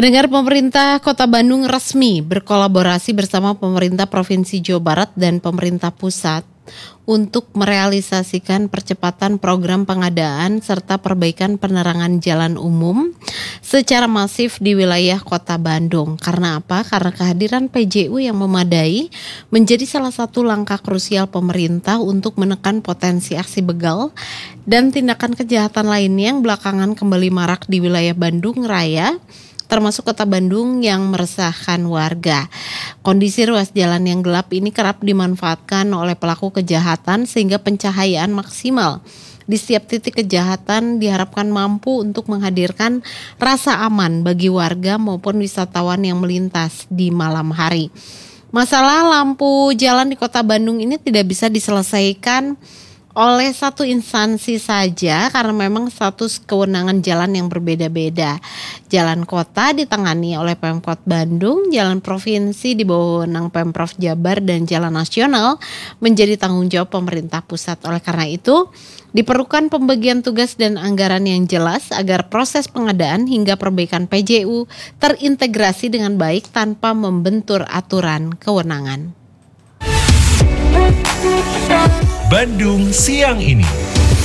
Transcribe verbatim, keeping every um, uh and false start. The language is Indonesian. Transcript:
Pendengar, pemerintah Kota Bandung resmi berkolaborasi bersama pemerintah Provinsi Jawa Barat dan pemerintah pusat untuk merealisasikan percepatan program pengadaan serta perbaikan penerangan jalan umum secara masif di wilayah Kota Bandung. Karena apa? Karena kehadiran P J U yang memadai menjadi salah satu langkah krusial pemerintah untuk menekan potensi aksi begal dan tindakan kejahatan lainnya yang belakangan kembali marak di wilayah Bandung Raya, termasuk Kota Bandung yang meresahkan warga. Kondisi ruas jalan yang gelap ini kerap dimanfaatkan oleh pelaku kejahatan sehingga pencahayaan maksimal di setiap titik kejahatan diharapkan mampu untuk menghadirkan rasa aman bagi warga maupun wisatawan yang melintas di malam hari. Masalah lampu jalan di Kota Bandung ini tidak bisa diselesaikan oleh satu instansi saja karena memang status kewenangan jalan yang berbeda-beda. Jalan kota ditangani oleh Pemkot Bandung, jalan provinsi di bawah wewenang Pemprov Jabar, dan jalan nasional menjadi tanggung jawab pemerintah pusat. Oleh karena itu, diperlukan pembagian tugas dan anggaran yang jelas agar proses pengadaan hingga perbaikan P J U terintegrasi dengan baik tanpa membentur aturan kewenangan. Bandung Siang Ini.